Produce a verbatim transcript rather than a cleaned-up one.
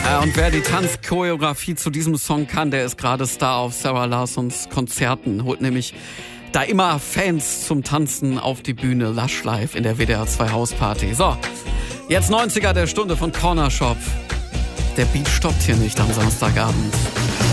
Äh, und wer die Tanzchoreografie zu diesem Song kann, der ist gerade Star auf Sarah Larsons Konzerten. Holt nämlich da immer Fans zum Tanzen auf die Bühne. Lush Live in der W D R zwei Hausparty. So, jetzt neunziger der Stunde von Corner Shop. Der Beat stoppt hier nicht am Samstagabend.